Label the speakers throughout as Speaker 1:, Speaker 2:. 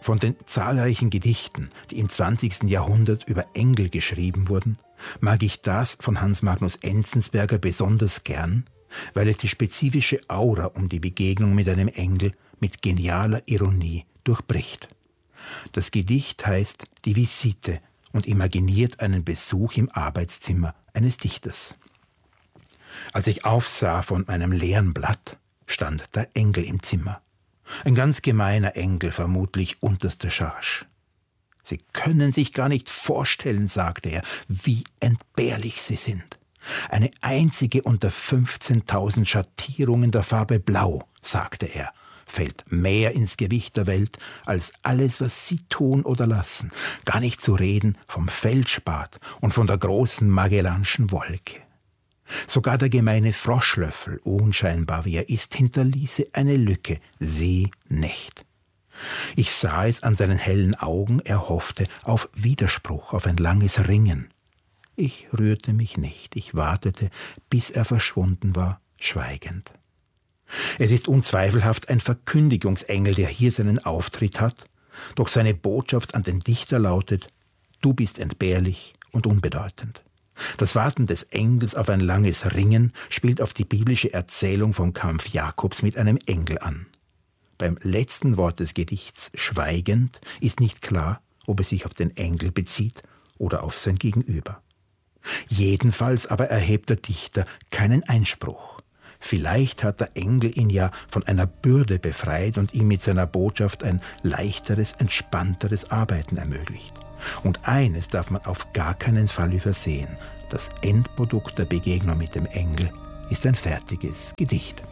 Speaker 1: Von den zahlreichen Gedichten, die im 20. Jahrhundert über Engel geschrieben wurden, mag ich das von Hans Magnus Enzensberger besonders gern, weil es die spezifische Aura um die Begegnung mit einem Engel mit genialer Ironie durchbricht. Das Gedicht heißt »Die Visite« und imaginiert einen Besuch im Arbeitszimmer eines Dichters. Als ich aufsah von meinem leeren Blatt, stand der Engel im Zimmer. Ein ganz gemeiner Engel, vermutlich unterste Charge. »Sie können sich gar nicht vorstellen«, sagte er, »wie entbehrlich Sie sind. Eine einzige unter 15.000 Schattierungen der Farbe Blau«, sagte er, »fällt mehr ins Gewicht der Welt als alles, was Sie tun oder lassen. Gar nicht zu reden vom Feldspat und von der großen Magellanschen Wolke. Sogar der gemeine Froschlöffel, unscheinbar wie er ist, hinterließe eine Lücke, Sie nicht.« Ich sah es an seinen hellen Augen, er hoffte auf Widerspruch, auf ein langes Ringen. Ich rührte mich nicht, ich wartete, bis er verschwunden war, schweigend. Es ist unzweifelhaft ein Verkündigungsengel, der hier seinen Auftritt hat, doch seine Botschaft an den Dichter lautet: Du bist entbehrlich und unbedeutend. Das Warten des Engels auf ein langes Ringen spielt auf die biblische Erzählung vom Kampf Jakobs mit einem Engel an. Beim letzten Wort des Gedichts, schweigend, ist nicht klar, ob es sich auf den Engel bezieht oder auf sein Gegenüber. Jedenfalls aber erhebt der Dichter keinen Einspruch. Vielleicht hat der Engel ihn ja von einer Bürde befreit und ihm mit seiner Botschaft ein leichteres, entspannteres Arbeiten ermöglicht. Und eines darf man auf gar keinen Fall übersehen: Das Endprodukt der Begegnung mit dem Engel ist ein fertiges Gedicht.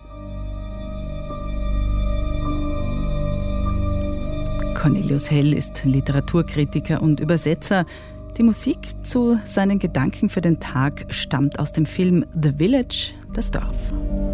Speaker 2: Cornelius Hell ist Literaturkritiker und Übersetzer. Die Musik zu seinen Gedanken für den Tag stammt aus dem Film The Village, das Dorf.